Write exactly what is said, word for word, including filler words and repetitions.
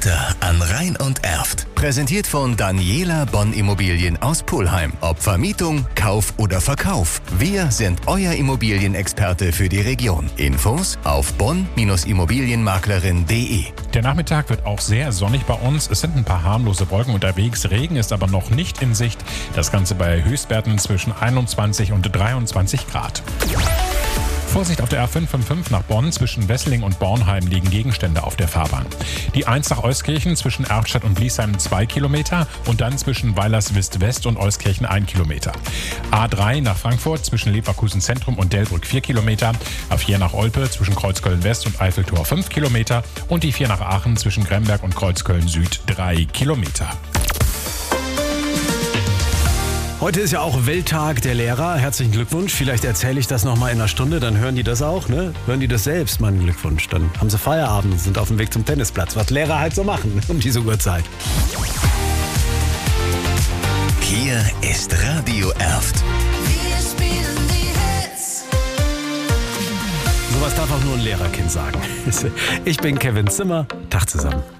Wetter an Rhein und Erft. Präsentiert von Daniela Bonn Immobilien aus Pulheim. Ob Vermietung, Kauf oder Verkauf. Wir sind euer Immobilienexperte für die Region. Infos auf bonn immobilienmaklerin punkt de. Der Nachmittag wird auch sehr sonnig bei uns. Es sind ein paar harmlose Wolken unterwegs. Regen ist aber noch nicht in Sicht. Das Ganze bei Höchstwerten zwischen einundzwanzig und dreiundzwanzig Grad. Vorsicht auf der R fünf fünf fünf nach Bonn. Zwischen Wesseling und Bornheim liegen Gegenstände auf der Fahrbahn. Die eins nach Euskirchen zwischen Erftstadt und Bliesheim zwei Kilometer und dann zwischen Weilerswist West und Euskirchen ein Kilometer. A drei nach Frankfurt zwischen Leverkusen Zentrum und Delbrück vier Kilometer. A vier nach Olpe zwischen Kreuzköln West und Eiffeltor fünf Kilometer. Und die vier nach Aachen zwischen Gremberg und Kreuzköln Süd drei Kilometer. Heute ist ja auch Welttag der Lehrer. Herzlichen Glückwunsch. Vielleicht erzähle ich das nochmal in einer Stunde, dann hören die das auch, ne? Hören die das selbst, meinen Glückwunsch. Dann haben sie Feierabend und sind auf dem Weg zum Tennisplatz, was Lehrer halt so machen um diese Uhrzeit. Hier ist Radio Erft. Wir spielen die Hits. Sowas darf auch nur ein Lehrerkind sagen. Ich bin Kevin Zimmer. Tag zusammen.